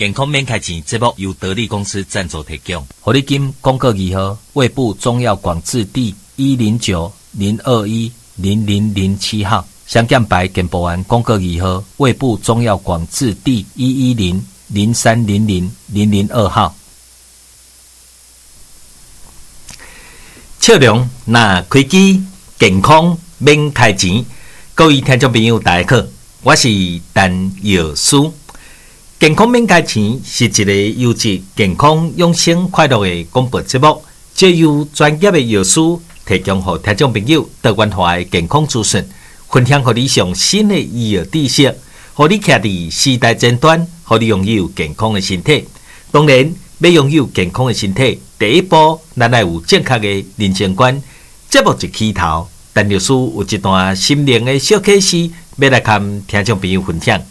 健康免开钱节目由得力公司赞助提供。 活力金广告二号，卫部中药广字第109-021-0007号，香港牌健保案广告二号，卫部中药广字第110-0300-002号。笑容那开机，健康免开钱。各位听众朋友，大家好，我是陈药师。健康免开钱是一个优质健康养生快乐的广播节目，借由专业的药师提供给听众朋友多元化的健康资讯，分享给你上新的医药知识，让你徛在时代尖端，让你拥有健康的身体。当然，要拥有健康的身体，第一步咱要有正确的人生观。节目一起头，陈药师有一段心灵的小启示，要来跟听众朋友分享。